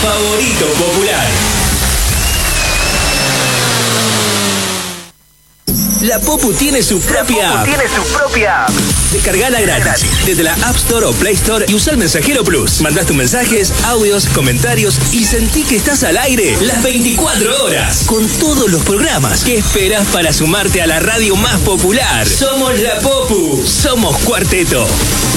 favorito popular. La Popu tiene su propia app. Descargala gratis desde la App Store o Play Store y usa el Mensajero Plus. Mandás tus mensajes, audios, comentarios y sentí que estás al aire las 24 horas con todos los programas. ¿Qué esperas para sumarte a la radio más popular? Somos la Popu, somos Cuarteto.